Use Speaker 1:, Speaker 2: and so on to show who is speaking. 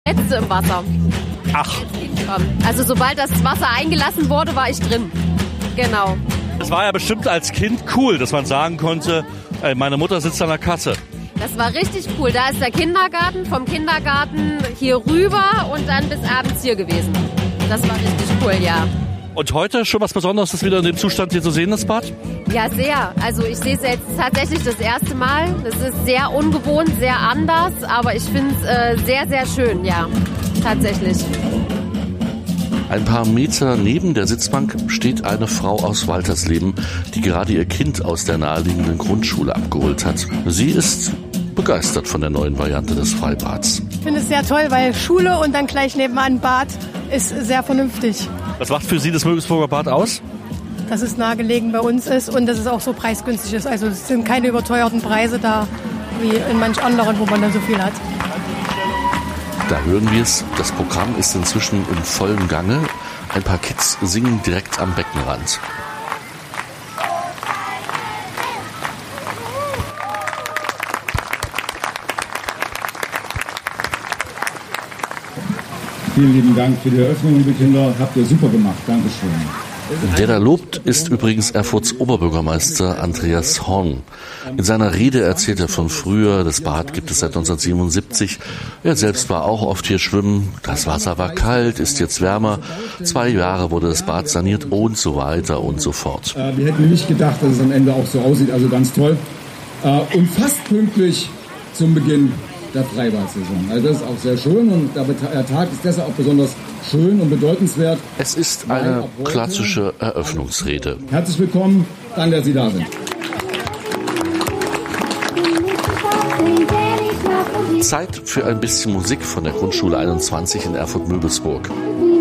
Speaker 1: Letzte im Wasser.
Speaker 2: Ach.
Speaker 1: Also sobald das Wasser eingelassen wurde, war ich drin. Genau.
Speaker 2: Es war ja bestimmt als Kind cool, dass man sagen konnte, meine Mutter sitzt an der Kasse.
Speaker 1: Das war richtig cool. Da ist der Kindergarten, vom Kindergarten hier rüber und dann bis abends hier gewesen. Das war richtig cool, ja.
Speaker 2: Und heute schon was Besonderes, das wieder in dem Zustand hier zu sehen, das Bad?
Speaker 1: Ja, sehr. Also ich sehe es jetzt tatsächlich das erste Mal. Das ist sehr ungewohnt, sehr anders, aber ich finde es sehr, sehr schön, ja, tatsächlich.
Speaker 3: Ein paar Meter neben der Sitzbank steht eine Frau aus Waltersleben, die gerade ihr Kind aus der naheliegenden Grundschule abgeholt hat. Sie ist begeistert von der neuen Variante des Freibads.
Speaker 4: Ich finde es sehr toll, weil Schule und dann gleich nebenan Bad ist sehr vernünftig.
Speaker 2: Was macht für Sie das Möbelsburger Bad aus?
Speaker 4: Dass es nahegelegen bei uns ist und dass es auch so preisgünstig ist. Also es sind keine überteuerten Preise da, wie in manch anderen, wo man dann so viel hat.
Speaker 3: Da hören wir es, das Programm ist inzwischen im vollen Gange. Ein paar Kids singen direkt am Beckenrand.
Speaker 5: Vielen lieben Dank für die Eröffnung, liebe Kinder. Habt ihr super gemacht. Dankeschön.
Speaker 3: Der da lobt, ist übrigens Erfurts Oberbürgermeister Andreas Horn. In seiner Rede erzählt er von früher, das Bad gibt es seit 1977. Er selbst war auch oft hier schwimmen. Das Wasser war kalt, ist jetzt wärmer. 2 Jahre wurde das Bad saniert und so weiter und so fort.
Speaker 5: Wir hätten nicht gedacht, dass es am Ende auch so aussieht, also ganz toll. Und fast pünktlich zum Beginn der Freibad-Saison. Also das ist auch sehr schön und der Tag ist deshalb auch besonders schön und bedeutenswert.
Speaker 3: Es ist eine klassische Eröffnungsrede.
Speaker 5: Herzlich willkommen, danke, dass Sie da sind.
Speaker 3: Zeit für ein bisschen Musik von der Grundschule 21 in Erfurt-Möbelsburg.